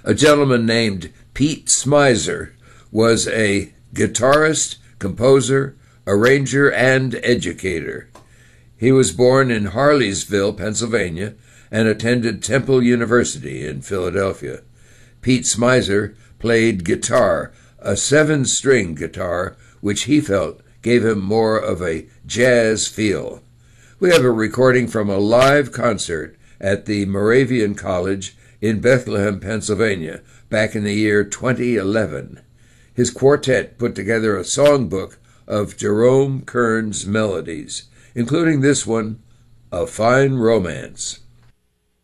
A gentleman named Pete Smizer was a guitarist, composer, arranger, and educator. He was born in Harleysville, Pennsylvania, and attended Temple University in Philadelphia. Pete Smizer played guitar, a 7-string guitar, which he felt gave him more of a jazz feel. We have a recording from a live concert at the Moravian College in Bethlehem, Pennsylvania, back in the year 2011. His quartet put together a songbook of Jerome Kern's melodies, including this one, A Fine Romance.